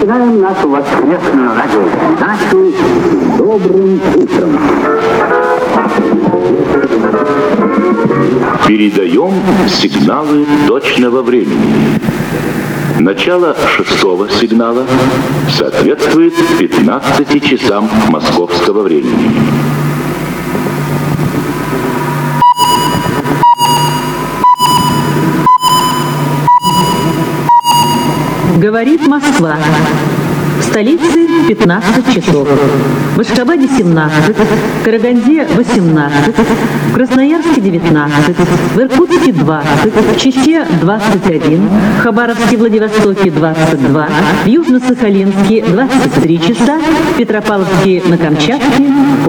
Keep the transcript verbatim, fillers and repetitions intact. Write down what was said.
начинаем нашу воскресную радиопередачу с добрым утром. Передаем сигналы точного времени. Начало шестого сигнала соответствует пятнадцати часам московского времени. Говорит Москва. В столице пятнадцать часов. В Ашхабаде семнадцать, в Караганде восемнадцать, в Красноярске девятнадцать, в Иркутске двадцать, в Чите двадцать один, в Хабаровске и Владивостоке двадцать два, в Южно-Сахалинске двадцать три часа, в Петропавловске на Камчатке